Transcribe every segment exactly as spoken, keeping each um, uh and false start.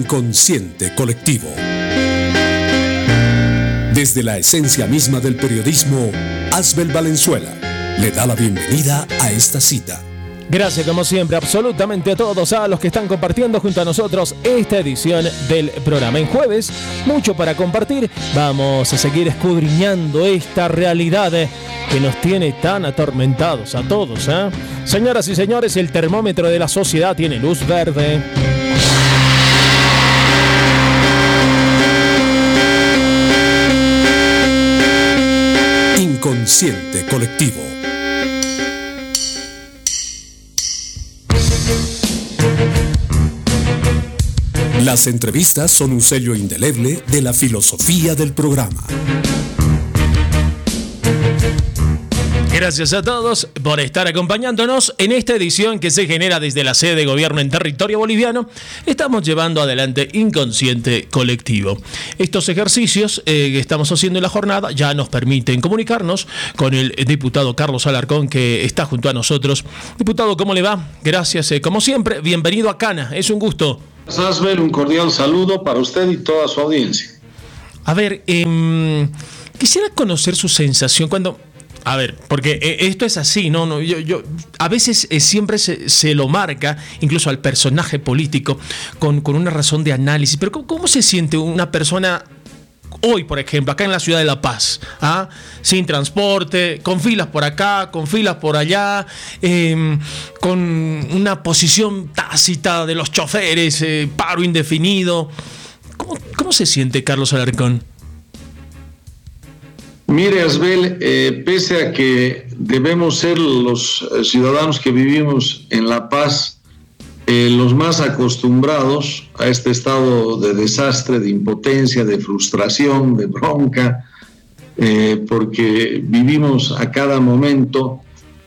Inconsciente colectivo. Desde la esencia misma del periodismo, Asbel Valenzuela le da la bienvenida a esta cita. Gracias como siempre absolutamente a todos, a los que están compartiendo junto a nosotros esta edición del programa. En jueves, mucho para compartir. Vamos a seguir escudriñando esta realidad que nos tiene tan atormentados a todos, ¿eh? Señoras y señores, el termómetro de la sociedad tiene luz verde. Inconsciente colectivo. Las entrevistas son un sello indeleble de la filosofía del programa. Gracias a todos por estar acompañándonos en esta edición que se genera desde la sede de gobierno en territorio boliviano. Estamos llevando adelante Inconsciente Colectivo. Estos ejercicios eh, que estamos haciendo en la jornada ya nos permiten comunicarnos con el diputado Carlos Alarcón, que está junto a nosotros. Diputado, ¿cómo le va? Gracias, eh, como siempre, bienvenido a Cana, es un gusto. Asbel, un cordial saludo para usted y toda su audiencia. A ver, eh, quisiera conocer su sensación cuando... A ver, porque esto es así, ¿no? no yo, yo, a veces eh, siempre se, se lo marca, incluso al personaje político, con, con una razón de análisis. Pero ¿cómo, cómo se siente una persona hoy, por ejemplo, acá en la ciudad de La Paz? ¿Ah? Sin transporte, con filas por acá, con filas por allá, eh, con una posición tácita de los choferes, eh, paro indefinido. ¿Cómo, cómo se siente Carlos Alarcón? Mire, Asbel, eh, pese a que debemos ser los ciudadanos que vivimos en La Paz eh, los más acostumbrados a este estado de desastre, de impotencia, de frustración, de bronca, eh, porque vivimos a cada momento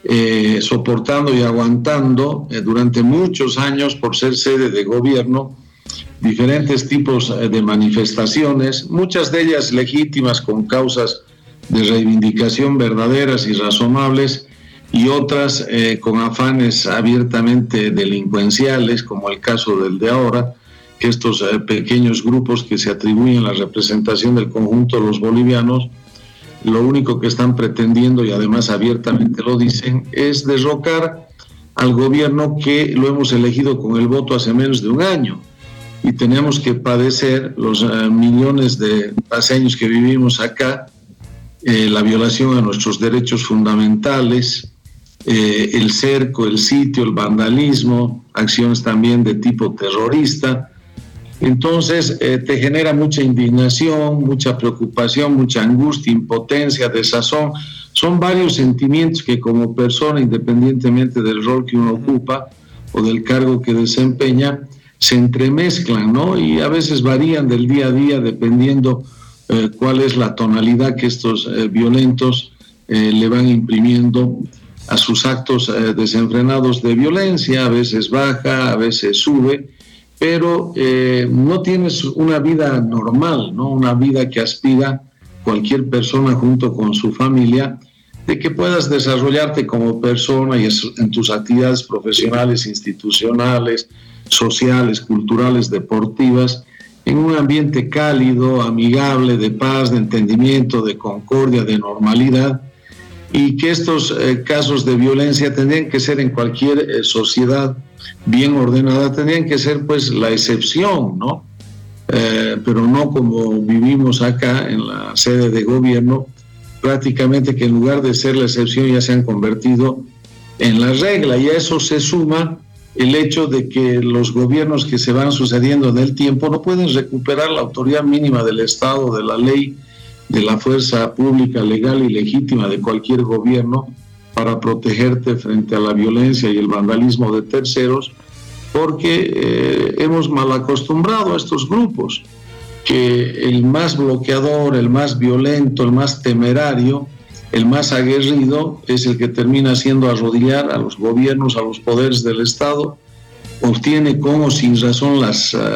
eh, soportando y aguantando eh, durante muchos años, por ser sede de gobierno, diferentes tipos de manifestaciones, muchas de ellas legítimas con causas de reivindicación verdaderas y razonables, y otras eh, con afanes abiertamente delincuenciales, como el caso del de ahora, que estos eh, pequeños grupos que se atribuyen la representación del conjunto de los bolivianos, lo único que están pretendiendo, y además abiertamente lo dicen, es derrocar al gobierno que lo hemos elegido con el voto hace menos de un año, y tenemos que padecer los eh, millones de paseños que vivimos acá, Eh, la violación a nuestros derechos fundamentales, eh, el cerco, el sitio, el vandalismo, acciones también de tipo terrorista. Entonces eh, te genera mucha indignación, mucha preocupación, mucha angustia, impotencia, desazón. Son varios sentimientos que como persona, independientemente del rol que uno ocupa o del cargo que desempeña, se entremezclan, ¿no? Y a veces varían del día a día dependiendo Eh, cuál es la tonalidad que estos eh, violentos eh, le van imprimiendo a sus actos eh, desenfrenados de violencia. A veces baja, a veces sube, pero eh, no tienes una vida normal, ¿no? Una vida que aspira cualquier persona junto con su familia, de que puedas desarrollarte como persona y en tus actividades profesionales, institucionales, sociales, culturales, deportivas, en un ambiente cálido, amigable, de paz, de entendimiento, de concordia, de normalidad, y que estos eh, casos de violencia tendrían que ser en cualquier eh, sociedad bien ordenada, tendrían que ser pues la excepción, ¿no? Eh, pero no como vivimos acá en la sede de gobierno, prácticamente que en lugar de ser la excepción ya se han convertido en la regla, y a eso se suma el hecho de que los gobiernos que se van sucediendo en el tiempo no pueden recuperar la autoridad mínima del Estado, de la ley, de la fuerza pública, legal y legítima de cualquier gobierno para protegerte frente a la violencia y el vandalismo de terceros, porque eh, hemos mal acostumbrado a estos grupos, que el más bloqueador, el más violento, el más temerario, el más aguerrido es el que termina haciendo arrodillar a los gobiernos, a los poderes del Estado, obtiene con o sin razón las, uh,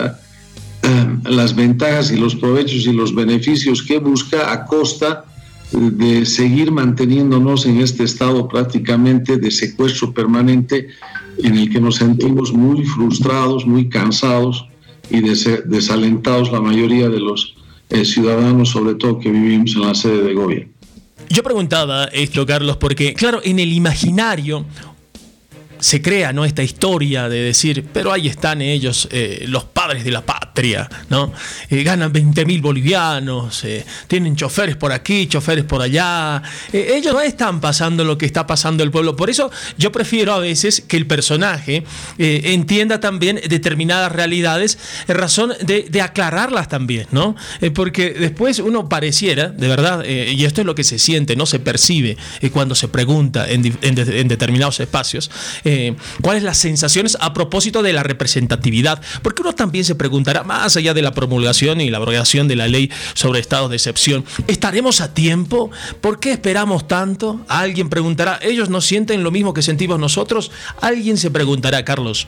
uh, las ventajas y los provechos y los beneficios que busca a costa de seguir manteniéndonos en este estado prácticamente de secuestro permanente, en el que nos sentimos muy frustrados, muy cansados, y des- desalentados la mayoría de los eh, ciudadanos, sobre todo que vivimos en la sede de gobierno. Yo preguntaba esto, Carlos, porque, claro, en el imaginario se crea, ¿no?, esta historia de decir, pero ahí están ellos, eh, los padres de la patria, ¿no? Eh, ganan veinte mil bolivianos, eh, tienen choferes por aquí, choferes por allá. Eh, ellos no están pasando lo que está pasando el pueblo. Por eso yo prefiero a veces que el personaje eh, entienda también determinadas realidades, en razón de, de aclararlas también, ¿no? Eh, porque después uno pareciera, de verdad, eh, y esto es lo que se siente, no se percibe eh, cuando se pregunta en, en, de, en determinados espacios, eh, Eh, cuáles las sensaciones a propósito de la representatividad, porque uno también se preguntará, más allá de la promulgación y la abrogación de la ley sobre estados de excepción, ¿estaremos a tiempo? ¿Por qué esperamos tanto? Alguien preguntará, ¿ellos no sienten lo mismo que sentimos nosotros? Alguien se preguntará, Carlos.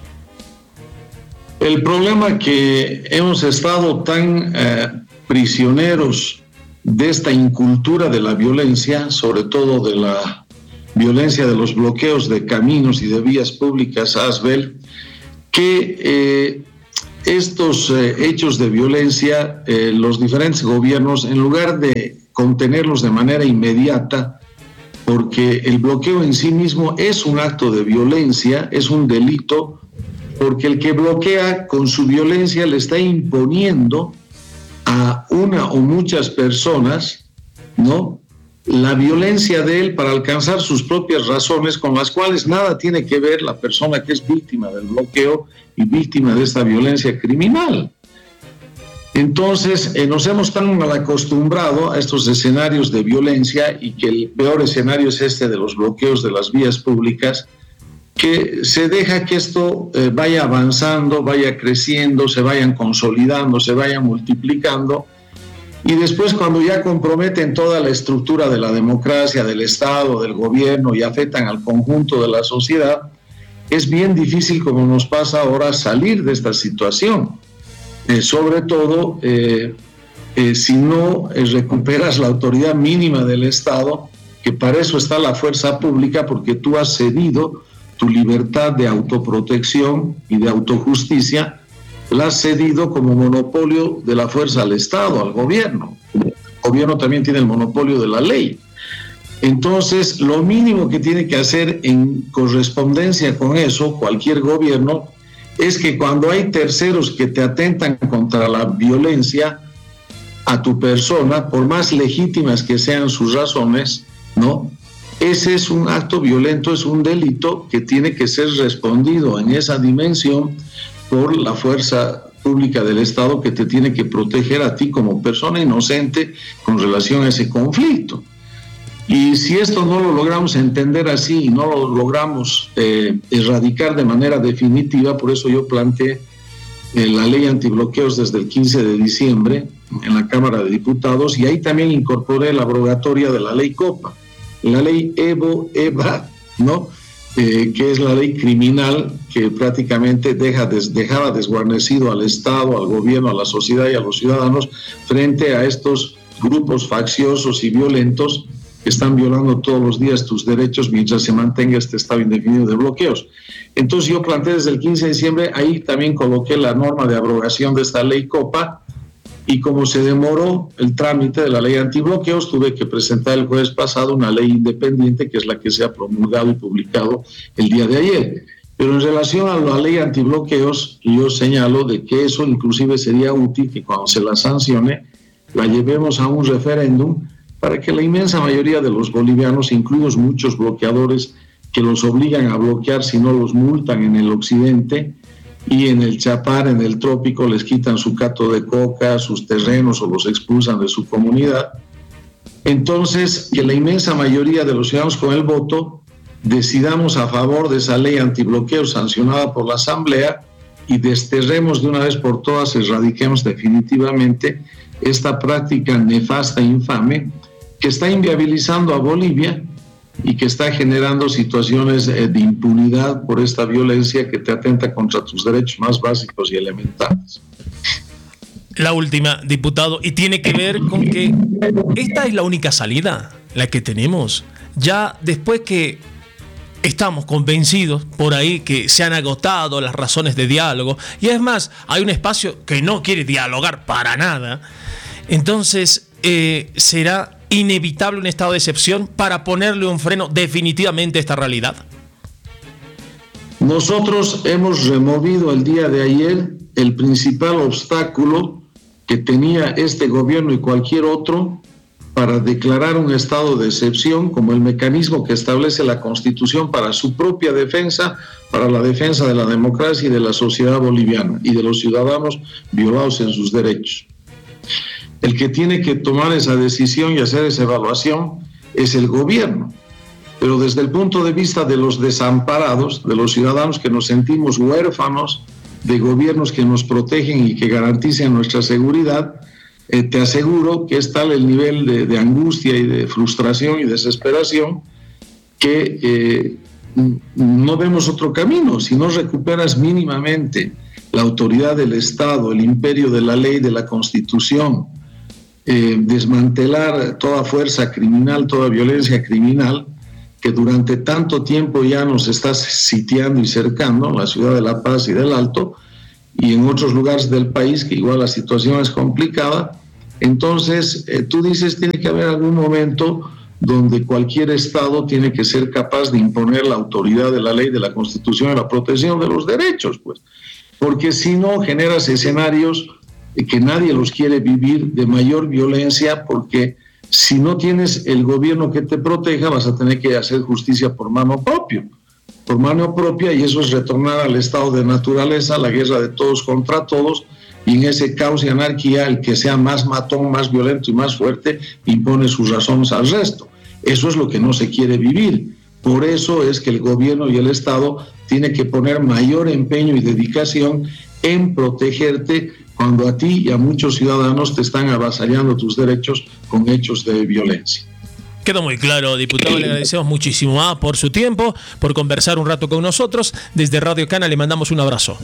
El problema es que hemos estado tan eh, prisioneros de esta incultura de la violencia, sobre todo de la violencia de los bloqueos de caminos y de vías públicas, Asbel, que eh, estos eh, hechos de violencia, eh, los diferentes gobiernos, en lugar de contenerlos de manera inmediata, porque el bloqueo en sí mismo es un acto de violencia, es un delito, porque el que bloquea con su violencia le está imponiendo a una o muchas personas, ¿no?, la violencia de él para alcanzar sus propias razones, con las cuales nada tiene que ver la persona que es víctima del bloqueo y víctima de esta violencia criminal. Entonces, eh, nos hemos tan mal acostumbrado a estos escenarios de violencia, y que el peor escenario es este de los bloqueos de las vías públicas, que se deja que esto eh, vaya avanzando, vaya creciendo, se vayan consolidando, se vayan multiplicando. Y después, cuando ya comprometen toda la estructura de la democracia, del Estado, del gobierno, y afectan al conjunto de la sociedad, es bien difícil, como nos pasa ahora, salir de esta situación. Eh, sobre todo, eh, eh, si no eh, recuperas la autoridad mínima del Estado, que para eso está la fuerza pública, porque tú has cedido tu libertad de autoprotección y de autojusticia, la has cedido como monopolio de la fuerza al Estado, al gobierno. El gobierno también tiene el monopolio de la ley. Entonces, lo mínimo que tiene que hacer en correspondencia con eso, cualquier gobierno, es que cuando hay terceros que te atentan contra la violencia a tu persona, por más legítimas que sean sus razones, ¿no?, ese es un acto violento, es un delito que tiene que ser respondido en esa dimensión por la fuerza pública del Estado, que te tiene que proteger a ti como persona inocente con relación a ese conflicto. Y si esto no lo logramos entender así y no lo logramos eh, erradicar de manera definitiva, por eso yo planteé eh, la ley antibloqueos desde el quince de diciembre en la Cámara de Diputados, y ahí también incorporé la abrogatoria de la ley COPA, la ley Evo, EVA, ¿no?, Eh, que es la ley criminal que prácticamente deja des, dejaba desguarnecido al Estado, al gobierno, a la sociedad y a los ciudadanos frente a estos grupos facciosos y violentos que están violando todos los días tus derechos mientras se mantenga este estado indefinido de bloqueos. Entonces yo planteé desde el quince de diciembre, ahí también coloqué la norma de abrogación de esta ley COPA, y como se demoró el trámite de la ley antibloqueos, tuve que presentar el jueves pasado una ley independiente, que es la que se ha promulgado y publicado el día de ayer. Pero en relación a la ley antibloqueos, yo señalo de que eso inclusive sería útil que cuando se la sancione, la llevemos a un referéndum para que la inmensa mayoría de los bolivianos, incluidos muchos bloqueadores que los obligan a bloquear si no los multan en el occidente, y en el Chapar, en el trópico, les quitan su cato de coca, sus terrenos, o los expulsan de su comunidad. Entonces, que la inmensa mayoría de los ciudadanos con el voto decidamos a favor de esa ley antibloqueo sancionada por la Asamblea, y desterremos de una vez por todas, erradiquemos definitivamente esta práctica nefasta e infame que está inviabilizando a Bolivia y que está generando situaciones de impunidad por esta violencia que te atenta contra tus derechos más básicos y elementales. La última, diputado, y tiene que ver con que esta es la única salida, la que tenemos. Ya después que estamos convencidos por ahí que se han agotado las razones de diálogo, y es más, hay un espacio que no quiere dialogar para nada. Entonces eh, será inevitable un estado de excepción para ponerle un freno definitivamente a esta realidad. Nosotros hemos removido el día de ayer el principal obstáculo que tenía este gobierno y cualquier otro para declarar un estado de excepción como el mecanismo que establece la Constitución para su propia defensa, para la defensa de la democracia y de la sociedad boliviana y de los ciudadanos violados en sus derechos. El que tiene que tomar esa decisión y hacer esa evaluación es el gobierno. Pero desde el punto de vista de los desamparados, de los ciudadanos que nos sentimos huérfanos de gobiernos que nos protegen y que garanticen nuestra seguridad, eh, te aseguro que es tal el nivel de, de angustia y de frustración y desesperación que eh, no vemos otro camino. Si no recuperas mínimamente la autoridad del Estado, el imperio de la ley, de la Constitución, eh, desmantelar toda fuerza criminal, toda violencia criminal, que durante tanto tiempo ya nos está sitiando y cercando, la ciudad de La Paz y del Alto, y en otros lugares del país, que igual la situación es complicada. Entonces, eh, tú dices, tiene que haber algún momento donde cualquier Estado tiene que ser capaz de imponer la autoridad de la ley, de la Constitución y la protección de los derechos, pues. Porque si no, generas escenarios que nadie los quiere vivir, de mayor violencia, porque si no tienes el gobierno que te proteja, vas a tener que hacer justicia por mano propia, por mano propia, y eso es retornar al estado de naturaleza, la guerra de todos contra todos, y en ese caos y anarquía, el que sea más matón, más violento y más fuerte, impone sus razones al resto. Eso es lo que no se quiere vivir. Por eso es que el gobierno y el Estado tienen que poner mayor empeño y dedicación en protegerte cuando a ti y a muchos ciudadanos te están avasallando tus derechos con hechos de violencia. Quedó muy claro, diputado. Le agradecemos muchísimo ah, por su tiempo, por conversar un rato con nosotros. Desde Radio Cana le mandamos un abrazo.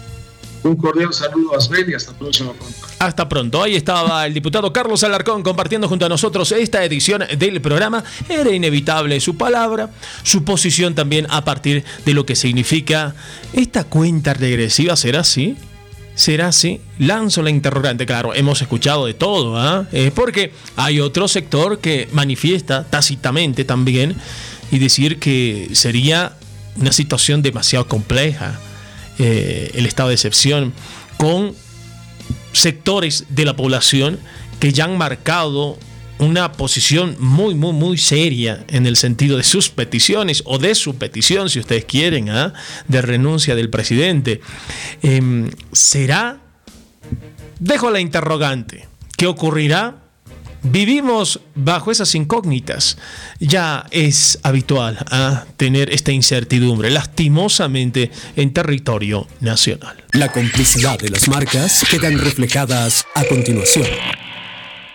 Un cordial saludo a Asbel y hasta próximo contacto. Hasta pronto. Ahí estaba el diputado Carlos Alarcón compartiendo junto a nosotros esta edición del programa. Era inevitable su palabra, su posición también a partir de lo que significa esta cuenta regresiva. ¿Será así? ¿Será así? Lanzo la interrogante. Claro, hemos escuchado de todo, ¿eh? Eh, porque hay otro sector que manifiesta tácitamente también y decir que sería una situación demasiado compleja, eh, el estado de excepción, con sectores de la población que ya han marcado una posición muy, muy, muy seria en el sentido de sus peticiones o de su petición, si ustedes quieren, ¿eh? de renuncia del presidente. Eh, ¿Será? Dejo la interrogante. ¿Qué ocurrirá? Vivimos bajo esas incógnitas. Ya es habitual ¿eh? tener esta incertidumbre, lastimosamente, en territorio nacional. La complicidad de las marcas quedan reflejadas a continuación.